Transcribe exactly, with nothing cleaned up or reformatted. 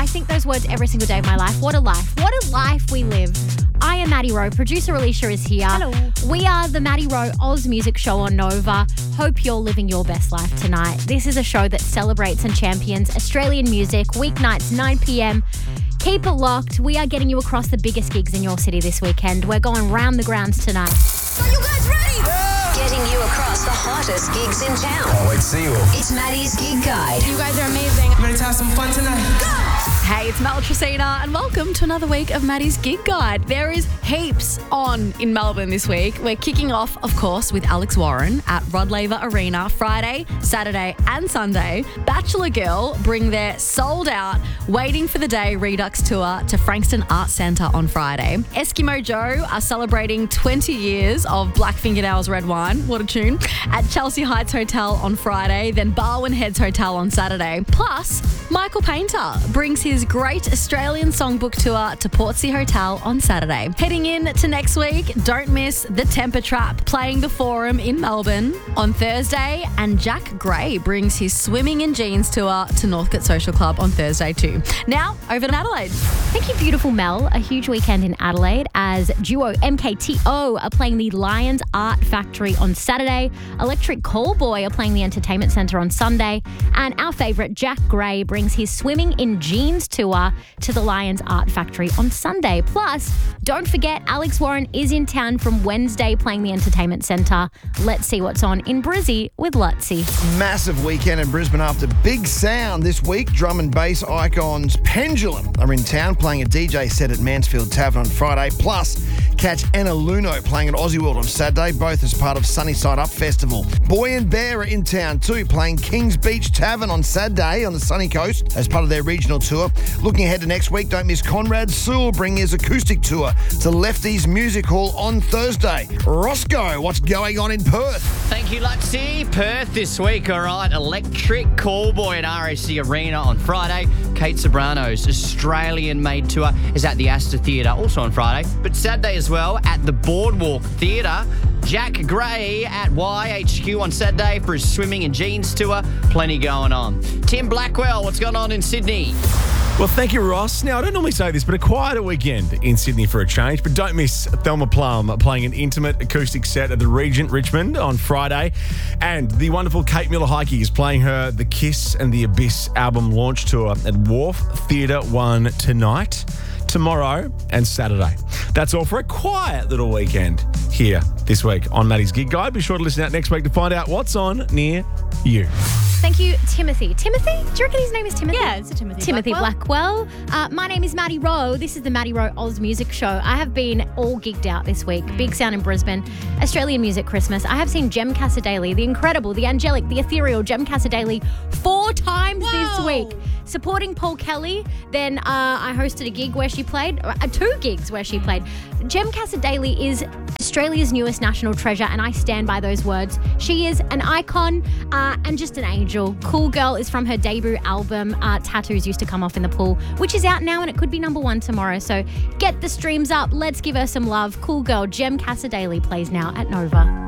I think those words every single day of my life. What a life. What a life we live. I am Maddie Rowe. Producer Alicia is here. Hello. We are the Maddie Rowe Oz Music Show on Nova. Hope you're living your best life tonight. This is a show that celebrates and champions Australian music, weeknights nine p.m. Keep it locked. We are getting you across the biggest gigs in your city this weekend. We're going round the grounds tonight. Are you guys ready? Yeah. Getting you across the hottest gigs in town. Can't wait to see you all. It's Maddie's Gig Guide. You guys are amazing. Ready to have some fun tonight? Go! Hey, it's Mel Tresina and welcome to another week of Maddie's Gig Guide. There is heaps on in Melbourne this week. We're kicking off, of course, with Alex Warren at Rod Laver Arena Friday, Saturday and Sunday. Bachelor Girl bring their sold out Waiting for the Day Redux tour to Frankston Arts Centre on Friday. Eskimo Joe are celebrating twenty years of Black Fingernails Red Wine, what a tune, at Chelsea Heights Hotel on Friday, then Barwon Heads Hotel on Saturday. Plus, Michael Painter brings his Great Australian Songbook Tour to Portsea Hotel on Saturday. Heading in to next week, don't miss the Temper Trap playing the Forum in Melbourne on Thursday, and Jack Gray brings his Swimming in Jeans tour to Northcote Social Club on Thursday too. Now, over to Adelaide. Thank you, beautiful Mel. A huge weekend in Adelaide as duo M K T O are playing the Lions Art Factory on Saturday. Electric Callboy are playing the Entertainment Centre on Sunday. And our favourite, Jack Gray, brings his Swimming in Jeans tour to the Lions Art Factory on Sunday. Plus, don't forget, Alex Warren is in town from Wednesday playing the Entertainment Centre. Let's see what's on in Brizzy with Lutzy. Massive weekend in Brisbane after Big Sound this week. Drum and bass icons Pendulum are in town playing a D J set at Mansfield Tavern on Friday. Plus, catch Anna Luno playing at Aussie World on Saturday, both as part of Sunnyside Up Festival. Boy and Bear are in town too, playing Kings Beach Tavern on Saturday on the sunny coast as part of their regional tour. Looking ahead to next week, don't miss Conrad Sewell bringing his acoustic tour to Lefty's Music Hall on Thursday. Roscoe, what's going on in Perth? Thank you, Lutzy. Perth this week, all right. Electric Callboy at R A C Arena on Friday. Kate Sobrano's Australian-made tour is at the Astor Theatre, also on Friday. But Saturday as well at the Boardwalk Theatre. Jack Gray at Y H Q on Saturday for his Swimming in Jeans tour. Plenty going on. Tim Blackwell, what's going on in Sydney? Well, thank you, Ross. Now, I don't normally say this, but a quieter weekend in Sydney for a change. But don't miss Thelma Plum playing an intimate acoustic set at the Regent Richmond on Friday. And the wonderful Kate Miller-Heidke is playing her The Kiss and the Abyss album launch tour at Wharf Theatre One tonight, tomorrow and Saturday. That's all for a quiet little weekend here this week on Maddie's Gig Guide. Be sure to listen out next week to find out what's on near you. Thank you, Timothy. Timothy? Do you reckon his name is Timothy? Yeah, it's a Timothy Timothy Blackwell. Blackwell. Uh, my name is Maddie Rowe. This is the Maddie Rowe Oz Music Show. I have been all gigged out this week. Big Sound in Brisbane, Australian Music Christmas. I have seen Jem Casadei, the incredible, the angelic, the ethereal Jem Casadei four times Whoa. this week. Supporting Paul Kelly. Then uh, I hosted a gig where she played, uh, two gigs where she played. Jem Casadei is Australia's newest national treasure, and I stand by those words. She is an icon uh, and just an angel. Cool Girl is from her debut album, uh, Tattoos Used to Come Off in the Pool, which is out now and it could be number one tomorrow. So get the streams up. Let's give her some love. Cool Girl, Jem Casadei plays now at Nova.